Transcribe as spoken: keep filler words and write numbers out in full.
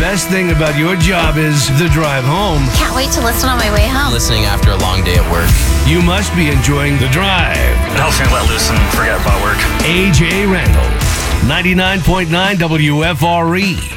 best thing about your job is the drive home. Can't wait to listen on my way home. Listening after a long day at work. You must be enjoying the drive. It helps me let loose and forget about work. A J Randall, ninety-nine point nine W F R E.